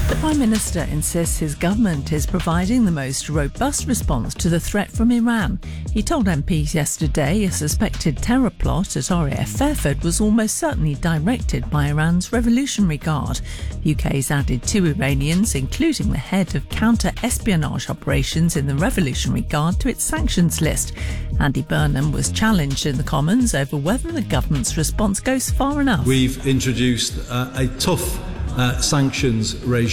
The Prime Minister insists his government is providing the most robust response to the threat from Iran. He told MPs yesterday a suspected terror plot at RAF Fairford was almost certainly directed by Iran's Revolutionary Guard. The UK's added 2 Iranians, including the head of counter-espionage operations in the Revolutionary Guard, to its sanctions list. Andy Burnham was challenged in the Commons over whether the government's response goes far enough. We've introduced a tough sanctions regime